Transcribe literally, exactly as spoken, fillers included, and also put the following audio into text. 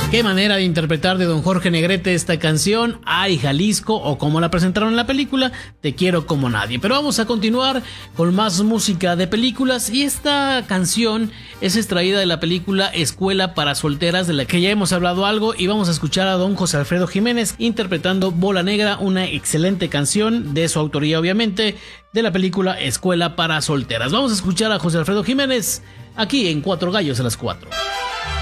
Qué manera de interpretar de don Jorge Negrete esta canción, Ay Jalisco, o como la presentaron en la película, Te quiero como nadie. Pero vamos a continuar con más música de películas, y esta canción es extraída de la película Escuela para Solteras, de la que ya hemos hablado algo, y vamos a escuchar a don José Alfredo Jiménez interpretando Bola Negra, una excelente canción de su autoría, obviamente, de la película Escuela para Solteras. Vamos a escuchar a José Alfredo Jiménez aquí en Cuatro Gallos a las Cuatro.